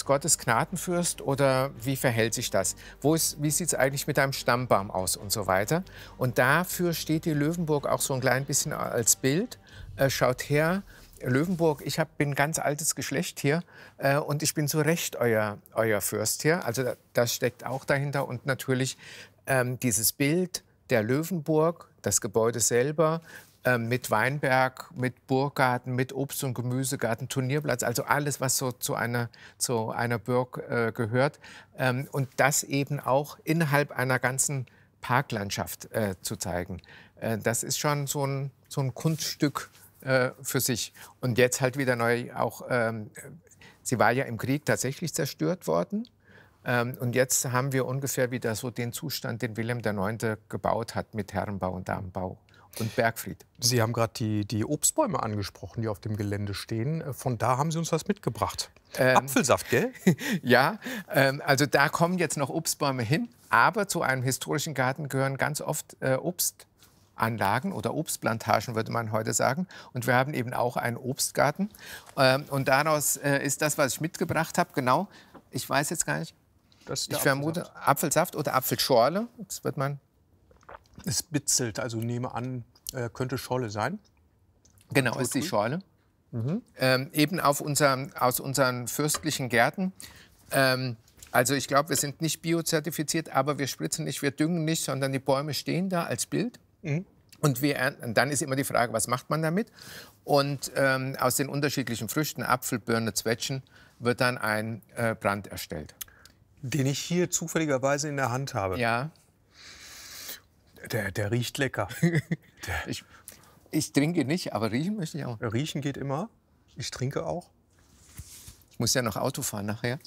Gottes Gnadenfürst oder wie verhält sich das? Wie sieht es eigentlich mit deinem Stammbaum aus und so weiter? Und dafür steht die Löwenburg auch so ein klein bisschen als Bild. Schaut her, Löwenburg, bin ganz altes Geschlecht hier und ich bin zu Recht euer Fürst hier. Also das steckt auch dahinter und natürlich dieses Bild der Löwenburg, das Gebäude selber, mit Weinberg, mit Burggarten, mit Obst- und Gemüsegarten, Turnierplatz, also alles, was so zu einer Burg gehört. Und das eben auch innerhalb einer ganzen Parklandschaft zu zeigen. Das ist schon so ein Kunststück für sich. Und jetzt halt wieder neu auch, sie war ja im Krieg tatsächlich zerstört worden. Und jetzt haben wir ungefähr wieder so den Zustand, den Wilhelm IX. Gebaut hat mit Herrenbau und Damenbau. Und Bergfried. Sie haben gerade die Obstbäume angesprochen, die auf dem Gelände stehen. Von da haben Sie uns was mitgebracht. Apfelsaft, gell? Ja, also da kommen jetzt noch Obstbäume hin. Aber zu einem historischen Garten gehören ganz oft Obstanlagen oder Obstplantagen, würde man heute sagen. Und wir haben eben auch einen Obstgarten. Und daraus ist das, was ich mitgebracht habe, genau. Ich weiß jetzt gar nicht. Ich vermute Apfelsaft oder Apfelschorle. Das wird man. Es bitzelt, also nehme an, könnte Scholle sein. Genau, ist die Schorle. Mhm. Eben aus unseren fürstlichen Gärten. Also ich glaube, wir sind nicht biozertifiziert, aber wir spritzen nicht, wir düngen nicht, sondern die Bäume stehen da als Bild. Mhm. Und wir ernten. Dann ist immer die Frage, was macht man damit? Und aus den unterschiedlichen Früchten, Apfel, Birne, Zwetschgen, wird dann ein Brand erstellt. Den ich hier zufälligerweise in der Hand habe. Ja. Der riecht lecker. Ich trinke nicht, aber riechen möchte ich auch. Riechen geht immer. Ich trinke auch. Ich muss ja noch Auto fahren nachher.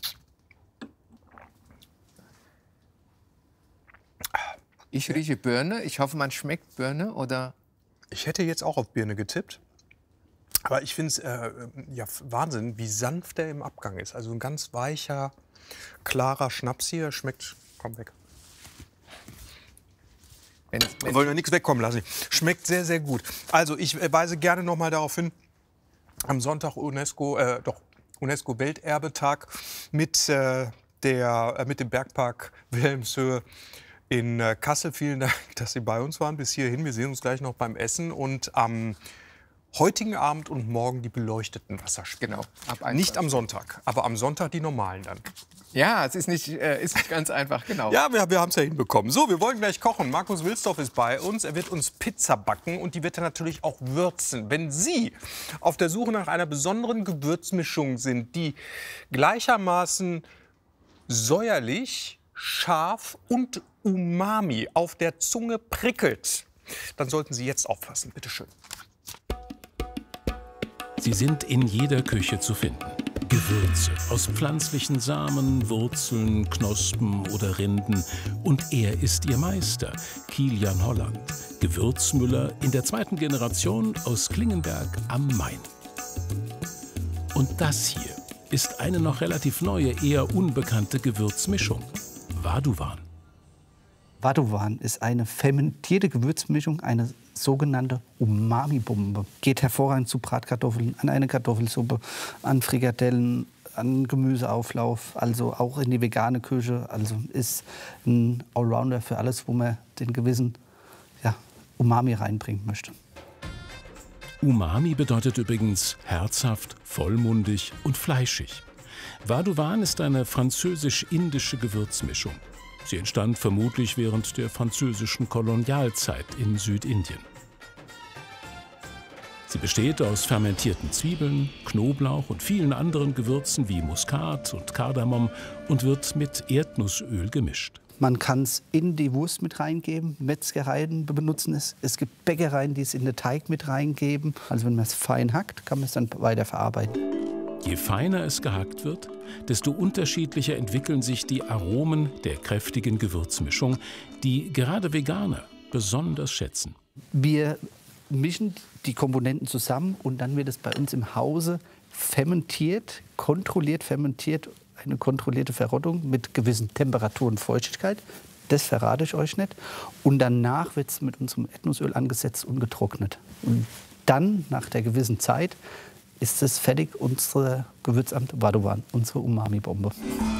Ich rieche Birne. Ich hoffe, man schmeckt Birne, oder? Ich hätte jetzt auch auf Birne getippt. Aber ich finde es ja, Wahnsinn, wie sanft der im Abgang ist. Also ein ganz weicher, klarer Schnaps hier. Schmeckt, komm weg. Wollen wir nichts wegkommen lassen. Schmeckt sehr, sehr gut. Also ich weise gerne noch mal darauf hin, am Sonntag UNESCO-Welterbetag mit dem Bergpark Wilhelmshöhe in Kassel. Vielen Dank, dass Sie bei uns waren bis hierhin. Wir sehen uns gleich noch beim Essen und am heutigen Abend und morgen die beleuchteten Wasserspiele. Genau. Nicht am Sonntag, aber am Sonntag die normalen dann. Ja, es ist nicht ganz einfach, genau. Ja, wir haben es ja hinbekommen. So, wir wollen gleich kochen. Markus Wilsdorf ist bei uns. Er wird uns Pizza backen und die wird er natürlich auch würzen. Wenn Sie auf der Suche nach einer besonderen Gewürzmischung sind, die gleichermaßen säuerlich, scharf und umami auf der Zunge prickelt, dann sollten Sie jetzt aufpassen. Bitte schön. Sie sind in jeder Küche zu finden. Gewürze aus pflanzlichen Samen, Wurzeln, Knospen oder Rinden. Und er ist ihr Meister, Kilian Holland, Gewürzmüller in der 2. Generation aus Klingenberg am Main. Und das hier ist eine noch relativ neue, eher unbekannte Gewürzmischung, Vaduvan. Vaduvan ist eine fermentierte Gewürzmischung, eine sogenannte Umami-Bombe. Geht hervorragend zu Bratkartoffeln, an eine Kartoffelsuppe, an Frikadellen, an Gemüseauflauf, also auch in die vegane Küche. Also ist ein Allrounder für alles, wo man den gewissen Umami reinbringen möchte. Umami bedeutet übrigens herzhaft, vollmundig und fleischig. Vaduvan ist eine französisch-indische Gewürzmischung. Sie entstand vermutlich während der französischen Kolonialzeit in Südindien. Sie besteht aus fermentierten Zwiebeln, Knoblauch und vielen anderen Gewürzen wie Muskat und Kardamom und wird mit Erdnussöl gemischt. Man kann es in die Wurst mit reingeben, Metzgereien benutzen es. Es gibt Bäckereien, die es in den Teig mit reingeben. Also wenn man es fein hackt, kann man es dann weiter verarbeiten. Je feiner es gehackt wird, desto unterschiedlicher entwickeln sich die Aromen der kräftigen Gewürzmischung, die gerade Veganer besonders schätzen. Wir mischen die Komponenten zusammen und dann wird es bei uns im Hause fermentiert, kontrolliert fermentiert, eine kontrollierte Verrottung mit gewissen Temperatur und Feuchtigkeit. Das verrate ich euch nicht. Und danach wird es mit unserem Erdnussöl angesetzt und getrocknet. Und dann, nach der gewissen Zeit, ist es fertig, unsere Gewürzamt Vadovan, unsere Umami-Bombe.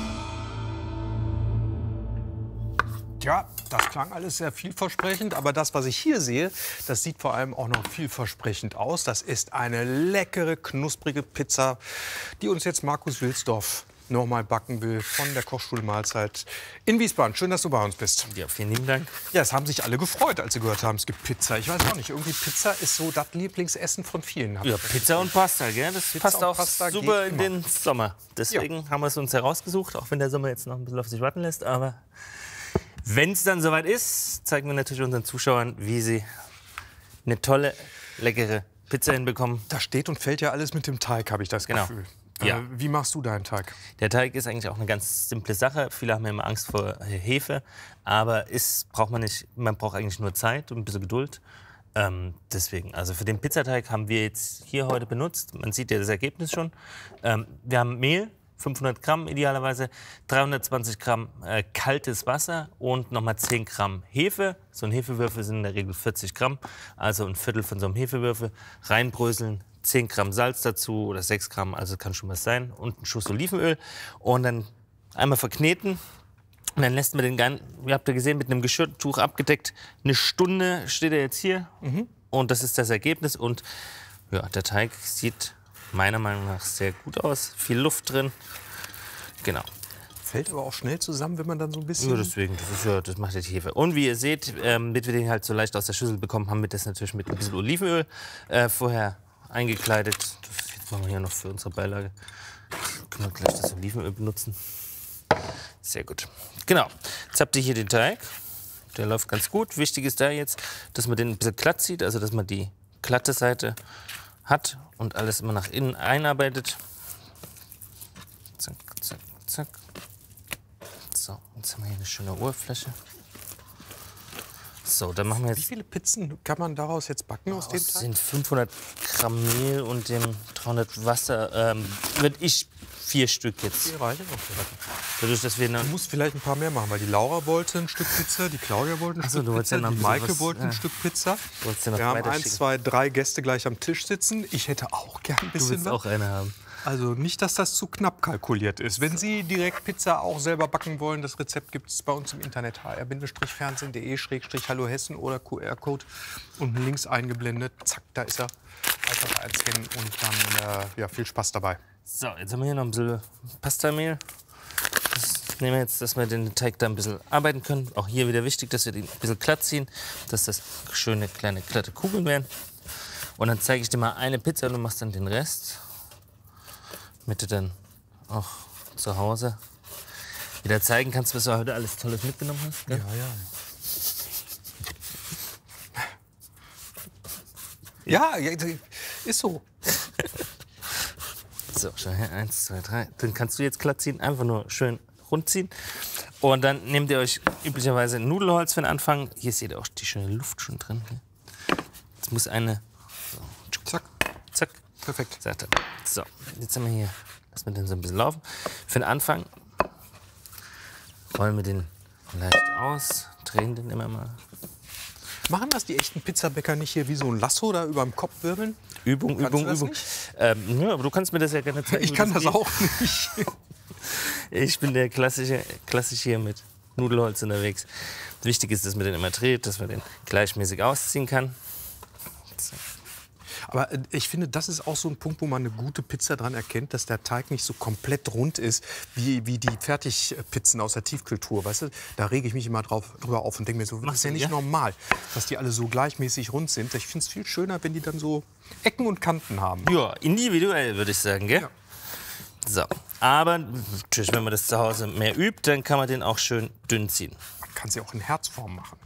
Ja, das klang alles sehr vielversprechend, aber das, was ich hier sehe, das sieht vor allem auch noch vielversprechend aus. Das ist eine leckere, knusprige Pizza, die uns jetzt Markus Wilsdorf noch mal backen will von der Kochschule Mahlzeit in Wiesbaden. Schön, dass du bei uns bist. Ja, vielen lieben Dank. Ja, es haben sich alle gefreut, als sie gehört haben, es gibt Pizza. Ich weiß auch nicht, irgendwie Pizza ist so das Lieblingsessen von vielen. Ja, Pizza und Pasta, gell? Das passt auch super in den Sommer. Deswegen haben wir es uns herausgesucht, auch wenn der Sommer jetzt noch ein bisschen auf sich warten lässt. Aber wenn es dann soweit ist, zeigen wir natürlich unseren Zuschauern, wie sie eine tolle, leckere Pizza hinbekommen. Da steht und fällt ja alles mit dem Teig, habe ich das Gefühl. Ja. Wie machst du deinen Teig? Der Teig ist eigentlich auch eine ganz simple Sache. Viele haben ja immer Angst vor Hefe, aber braucht man nicht. Man braucht eigentlich nur Zeit und ein bisschen Geduld. Deswegen, also für den Pizzateig haben wir jetzt hier heute benutzt. Man sieht ja das Ergebnis schon. Wir haben Mehl, 500 Gramm idealerweise, 320 Gramm kaltes Wasser und nochmal 10 Gramm Hefe. So ein Hefewürfel sind in der Regel 40 Gramm, also ein Viertel von so einem Hefewürfel. Reinbröseln, 10 Gramm Salz dazu oder 6 Gramm, also kann schon was sein. Und ein Schuss Olivenöl und dann einmal verkneten. Und dann lässt man den Gang, wie habt ihr gesehen, mit einem Geschirrtuch abgedeckt. Eine Stunde steht er jetzt hier und das ist das Ergebnis. Und ja, der Teig sieht meiner Meinung nach sehr gut aus. Viel Luft drin. Genau. Fällt aber auch schnell zusammen, wenn man dann so ein bisschen... Ja, deswegen, das macht ja die Hefe. Und wie ihr seht, damit wir den halt so leicht aus der Schüssel bekommen, haben wir das natürlich mit ein bisschen Olivenöl vorher eingekleidet. Jetzt machen wir hier noch für unsere Beilage. Können wir gleich das Olivenöl benutzen. Sehr gut. Genau. Jetzt habt ihr hier den Teig. Der läuft ganz gut. Wichtig ist da jetzt, dass man den ein bisschen glatt zieht, also dass man die glatte Seite hat und alles immer nach innen einarbeitet. Zack, zack, zack. So, jetzt haben wir hier eine schöne Oberfläche. So, dann machen wir jetzt... Wie viele Pizzen kann man daraus jetzt backen aus dem Teig? Das sind 500 Gramm Mehl und dem 300 Wasser. Würde ich 4 Stück jetzt. 4 reichen? Okay. Dadurch, dass wir Du musst vielleicht ein paar mehr machen, weil die Laura wollte ein Stück Pizza, die Claudia wollte ein so, Stück Pizza, ja die Maike wollte ein Stück Pizza. Ja Wir haben 1, 2, 3 Gäste gleich am Tisch sitzen. Ich hätte auch gern ein Du bisschen willst was. auch eine haben. Also nicht, dass das zu knapp kalkuliert ist. Wenn Sie direkt Pizza auch selber backen wollen, das Rezept gibt es bei uns im Internet hr-fernsehen.de/Hallo Hessen oder QR-Code unten links eingeblendet. Zack, da ist er. Einfach einscannen und dann ja, viel Spaß dabei. So, jetzt haben wir hier noch ein bisschen Pastamehl. Das nehmen wir jetzt, dass wir den Teig da ein bisschen arbeiten können. Auch hier wieder wichtig, dass wir den ein bisschen glatt ziehen, dass das schöne kleine glatte Kugeln werden. Und dann zeige ich dir mal eine Pizza und du machst dann den Rest. Damit du dann auch zu Hause wieder zeigen kannst, was du heute alles Tolles mitgenommen hast. Gell? Ja, ist so. So, schau her, 1, 2, 3. Dann kannst du jetzt glatt ziehen, einfach nur schön rund ziehen. Und dann nehmt ihr euch üblicherweise Nudelholz für den Anfang. Hier seht ihr auch die schöne Luft schon drin. Jetzt muss eine... So, Zack. Zack. Perfekt. So, jetzt haben wir hier, lassen wir den so ein bisschen laufen. Für den Anfang rollen wir den leicht aus, drehen den immer mal. Machen das die echten Pizzabäcker nicht hier wie so ein Lasso da über dem Kopf wirbeln? Übung. Ja, aber du kannst mir das ja gerne zeigen. Ich kann das auch nicht. Ich bin der klassisch hier mit Nudelholz unterwegs. Wichtig ist, dass man den immer dreht, dass man den gleichmäßig ausziehen kann. So. Aber ich finde, das ist auch so ein Punkt, wo man eine gute Pizza dran erkennt, dass der Teig nicht so komplett rund ist wie die Fertigpizzen aus der Tiefkühltruhe. Weißt du, da rege ich mich immer drüber auf und denke mir so, das ist ja nicht normal, dass die alle so gleichmäßig rund sind. Ich finde es viel schöner, wenn die dann so Ecken und Kanten haben. Ja, individuell würde ich sagen, gell? Ja. So, aber natürlich, wenn man das zu Hause mehr übt, dann kann man den auch schön dünn ziehen. Man kann sie auch in Herzform machen.